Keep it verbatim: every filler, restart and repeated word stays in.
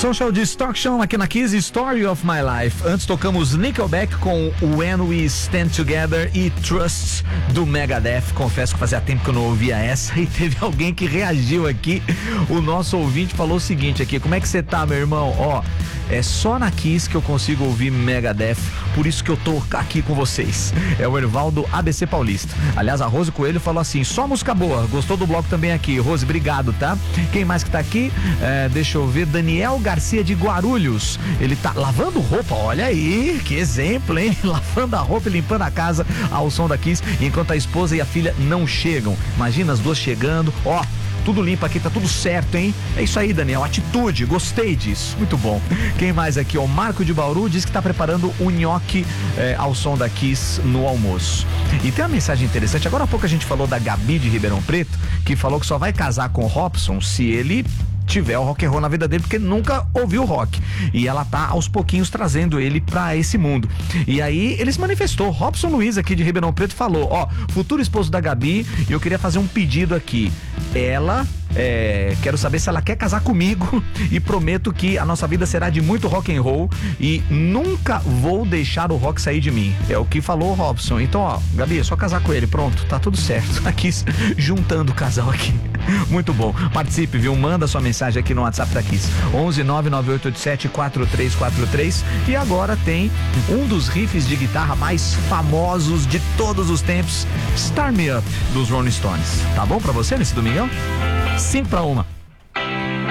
Social Destruction aqui na Kiss, Story of My Life. Antes tocamos Nickelback com When We Stand Together e Trust do Megadeth. Confesso que fazia tempo que eu não ouvia essa e teve alguém que reagiu aqui. O nosso ouvinte falou o seguinte aqui: como é que você tá, meu irmão? Ó, é só na Kiss que eu consigo ouvir Megadeth, por isso que eu tô aqui com vocês. É o Ervaldo A B C Paulista. Aliás, a Rose Coelho falou assim: só música boa. Gostou do bloco também aqui. Rose, obrigado, tá? Quem mais que tá aqui? É, deixa eu ver. Daniel Garcia de Guarulhos. Ele tá lavando roupa. Olha aí, que exemplo, hein? Lavando a roupa e limpando a casa ao som da Kiss, enquanto a esposa e a filha não chegam. Imagina as duas chegando. Ó, tudo limpo aqui, tá tudo certo, hein? É isso aí, Daniel, atitude, gostei disso, muito bom. Quem mais aqui? O Marco de Bauru diz que tá preparando o nhoque é, ao som da Kiss no almoço. E tem uma mensagem interessante, agora há pouco a gente falou da Gabi de Ribeirão Preto, que falou que só vai casar com o Robson se ele tiver o rock and roll na vida dele, porque nunca ouviu rock. E ela tá aos pouquinhos trazendo ele pra esse mundo. E aí ele se manifestou. Robson Luiz aqui de Ribeirão Preto falou: ó, futuro esposo da Gabi, e eu queria fazer um pedido aqui. Ela É, quero saber se ela quer casar comigo e prometo que a nossa vida será de muito rock and roll e nunca vou deixar o rock sair de mim. É o que falou o Robson. Então, ó, Gabi, é só casar com ele, pronto, tá tudo certo. Aqui, juntando o casal aqui. Muito bom. Participe, viu? Manda sua mensagem aqui no WhatsApp da Kiss. onze nove nove oito oito sete quatro três quatro três. E agora tem um dos riffs de guitarra mais famosos de todos os tempos, Start Me Up, dos Rolling Stones. Tá bom pra você nesse domingão? cinco para uma.